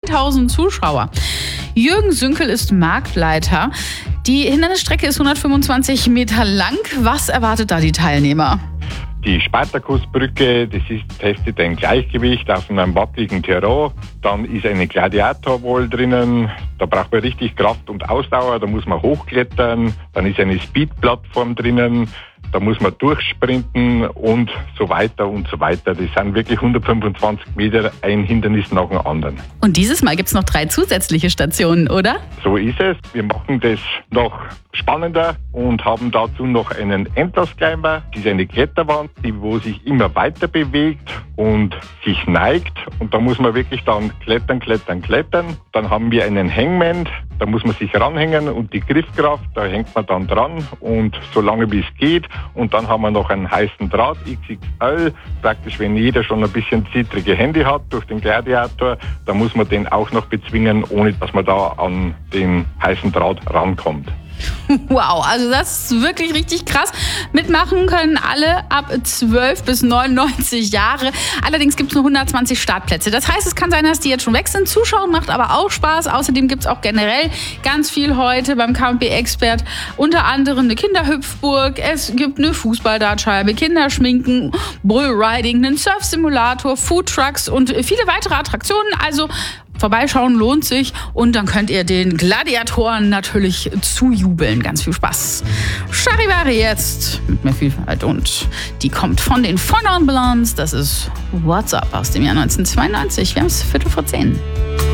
1000 Zuschauer. Jürgen Sünkel ist Marktleiter. Die Hindernisstrecke ist 125 Meter lang. Was erwartet da die Teilnehmer? Die Spartakusbrücke, testet ein Gleichgewicht auf einem wackeligen Terrain. Dann ist eine Gladiatorwall drinnen. Da braucht man richtig Kraft und Ausdauer. Da muss man hochklettern. Dann ist eine Speedplattform drinnen. Da muss man durchsprinten und so weiter und so weiter. Das sind wirklich 125 Meter, ein Hindernis nach dem anderen. Und dieses Mal gibt es noch 3 zusätzliche Stationen, oder? So ist es. Wir machen das noch spannender und haben dazu noch einen Endlosclimber. Das ist eine Kletterwand, wo sich immer weiter bewegt und sich neigt. Und da muss man wirklich dann klettern. Dann haben wir einen Hangman, da muss man sich ranhängen und die Griffkraft, da hängt man dann dran und so lange wie es geht. Und dann haben wir noch einen heißen Draht, XXL, praktisch wenn jeder schon ein bisschen zittrige Hände hat durch den Gladiator, da muss man den auch noch bezwingen, ohne dass man da an den heißen Draht rankommt. Wow, also das ist wirklich richtig krass. Mitmachen können alle ab 12 bis 99 Jahre. Allerdings gibt es nur 120 Startplätze. Das heißt, es kann sein, dass die jetzt schon weg sind. Zuschauen macht aber auch Spaß. Außerdem gibt es auch generell ganz viel heute beim KMP-Expert. Unter anderem eine Kinderhüpfburg, es gibt eine Fußballdartscheibe, Kinderschminken, Bullriding, einen Surfsimulator, Foodtrucks und viele weitere Attraktionen. Also vorbeischauen lohnt sich und dann könnt ihr den Gladiatoren natürlich zujubeln. Ganz viel Spaß. Charivari jetzt mit mehr Vielfalt und die kommt von den Fun on Blondes. Das ist What's Up aus dem Jahr 1992. Wir haben es 10:15.